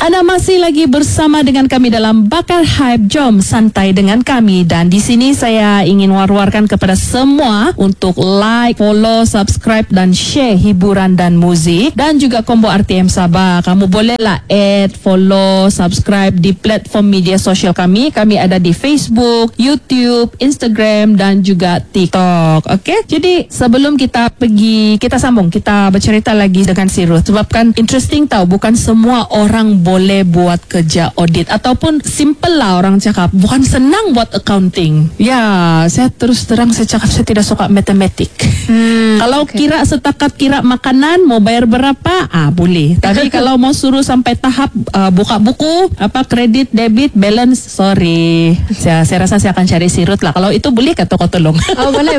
Anda masih lagi bersama dengan kami dalam Bakar Hype. Jom santai dengan kami. Dan di sini saya ingin war-warkan kepada semua untuk like, follow, subscribe dan share hiburan dan muzik. Dan juga Combo RTM Sabah. Kamu bolehlah add, follow, subscribe di platform media sosial kami. Kami ada di Facebook, YouTube, Instagram dan juga TikTok. Okey? Jadi sebelum kita sambung, kita bercerita lagi dengan si Ruth. Sebab kan interesting tahu, bukan semua orang boleh buat kerja audit. Ataupun simple lah orang cakap, bukan senang buat accounting. Ya, saya terus terang saya cakap saya tidak suka matematik. Kalau kira setakat kira makanan, mau bayar berapa? Boleh. Tapi kalau mau suruh sampai tahap buka buku, kredit, debit, balance, sorry. Saya rasa saya akan cari si Ruth lah. Kalau itu boleh kata kau tolong. Oh, boleh.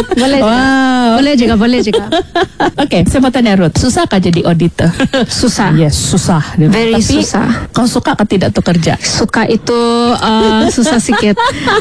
Wow. Boleh juga. Okay, saya mau tanya Ruth, susah kah jadi auditor? Susah. Yes, susah. Very Tapi, susah. Kau suka kah tidak tuh kerja? Suka itu susah sikit.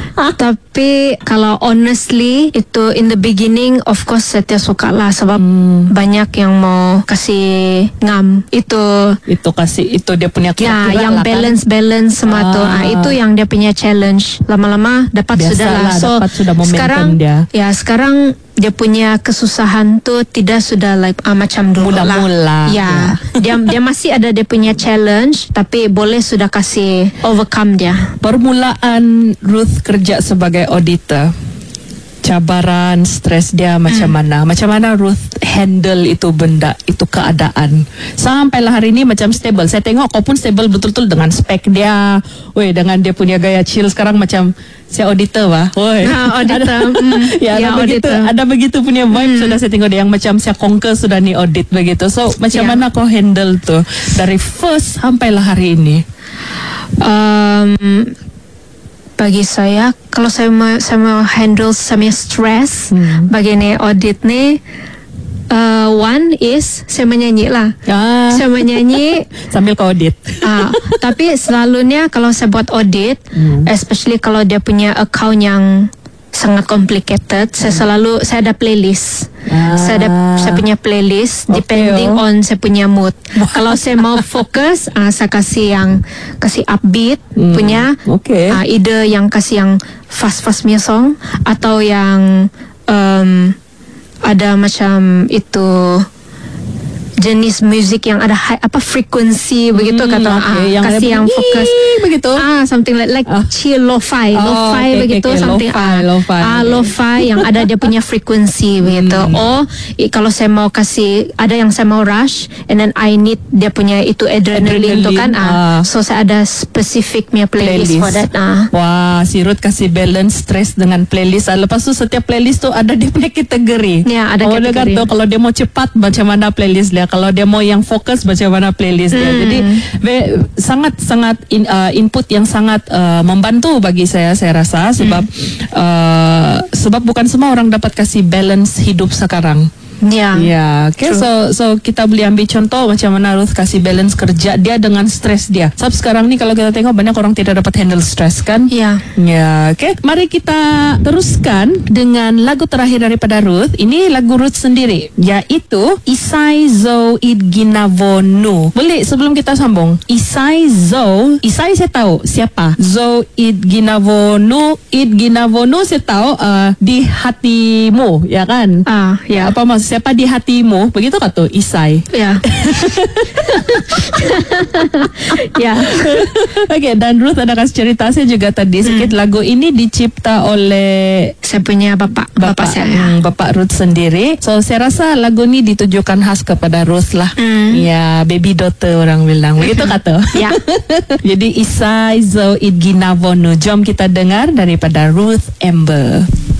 Tapi kalau honestly itu in the beginning of course saya tidak suka lah. Sebab banyak yang mau kasih ngam. Itu dia punya kira-kira yang lah, balance semua tuh. Itu yang dia punya challenge. Lama-lama dapat sudah lah. So dapat sudah momentum sekarang dia. Ya sekarang dia punya kesusahan tuh tidak sudah like macam dulu mula-mula. lah. Ya, dia masih ada dia punya challenge, tapi boleh sudah kasih overcome dia. Permulaan Ruth kerja sebagai auditor, cabaran, stres dia macam mana? Macam mana Ruth handle itu benda, itu keadaan? Sampailah hari ini macam stable. Saya tengok kau pun stable betul-betul dengan spek dia. Dengan dia punya gaya chill sekarang macam saya auditor lah. Auditor. Ada begitu punya vibe. Sudah saya tengok dia yang macam saya conquer sudah ni audit begitu. So macam mana kau handle tu dari first sampailah hari ini? Bagi saya, kalau saya mau handle sama stress begini audit ni, one is saya menyanyi lah. Saya menyanyi sambil kau audit. Tapi selalunya kalau saya buat audit, especially kalau dia punya account yang sangat complicated, saya ada playlist. Saya punya playlist depending on saya punya mood. Kalau saya mau fokus, saya kasih upbeat punya. Either yang kasih yang fast punya song atau yang ada macam itu jenis musik yang ada frekuensi begitu kata kasih yang fokus begitu something like chill lo-fi begitu something lo-fi yang ada dia punya frekuensi begitu. Kalau saya mau kasih ada yang saya mau rush and then I need dia punya itu adrenaline tu kan so saya ada specific punya playlist for that. Wah, si Ruth kasih balance stress dengan playlist. Lepas tu setiap playlist tu ada dia punya kategori. Ya, ada kategori. Kalau dia mau cepat macam mana playlist dia, kalau dia mau yang fokus macam mana playlist dia. Jadi sangat input yang sangat membantu bagi saya rasa sebab bukan semua orang dapat kasih balance hidup sekarang. Okay. So kita boleh ambil contoh macam mana Ruth kasih balance kerja dia dengan stres dia. Sebab sekarang ni kalau kita tengok banyak orang tidak dapat handle stres kan? Okay. Mari kita teruskan dengan lagu terakhir daripada Ruth. Ini lagu Ruth sendiri, iaitu Isai Zo Idginavonu. Boleh sebelum kita sambung, Isai saya tahu siapa. Zo Idginavonu saya tahu di hatimu, ya kan? Apa maksud siapa di hatimu? Begitu kata Isai. Okay, dan Ruth ada kasih cerita saya juga tadi sikit. Lagu ini dicipta oleh saya punya bapak saya. Bapak Ruth sendiri. So saya rasa lagu ini ditujukan khas kepada Ruth lah. Baby daughter orang bilang. Begitu kata. Jadi Isai Zo Idginavonu. Jom kita dengar daripada Ruth Amber.